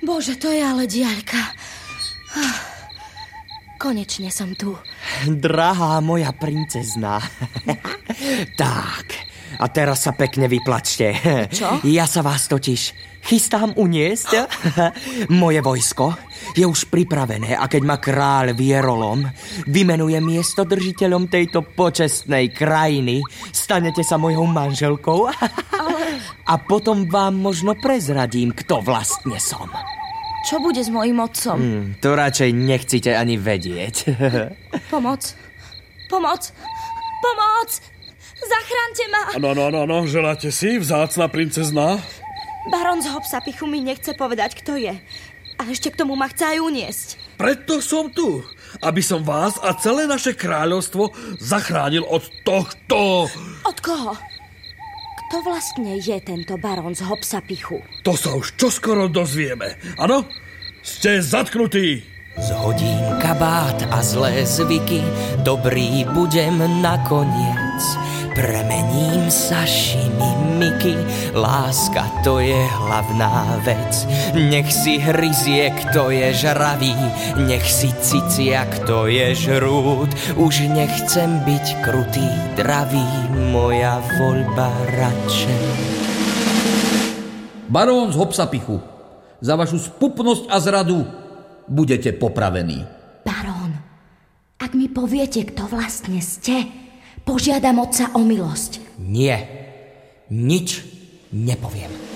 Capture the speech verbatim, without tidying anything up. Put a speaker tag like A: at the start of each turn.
A: Bože, to je ale diaľka. Konečne som tu.
B: Drahá moja princezná. Tak, a teraz sa pekne vyplačte.
A: Čo?
B: Ja sa vás totiž chystám uniesť. Moje vojsko je už pripravené a keď ma kráľ Vierolom vymenuje miestodržiteľom tejto počestnej krajiny, stanete sa mojou manželkou.
A: Ale...
B: A potom vám možno prezradím, kto vlastne som.
A: Čo bude s mojím otcom?
B: Hmm, to radšej nechcete ani vedieť.
A: Pomoc. Pomoc. Pomoc. Zachránte ma.
C: No, no, no, no, želáte si, vzácna princezná?
A: Baron z Hopsapichu mi nechce povedať, kto je. A ešte k tomu ma chce aj uniesť.
C: Preto som tu, aby som vás a celé naše kráľovstvo zachránil od tohto...
A: Od koho? Kto vlastne je tento baron z Hopsapichu?
C: To sa už čoskoro dozvieme. Áno? Ste zatknutí.
B: Zhodím kabát a zlé zvyky, dobrý budem nakoniec. Premením sa šimimiky, láska to je hlavná vec. Nech si hryzie, kto je žravý, nech si cicia, kto je žrút. Už nechcem byť krutý, dravý, moja voľba radšej.
D: Barón z Hopsapichu, za vašu spupnosť a zradu budete popravení.
A: Barón, ak mi poviete, kto vlastne ste, požiadam otca o milosť.
B: Nie, nič nepoviem.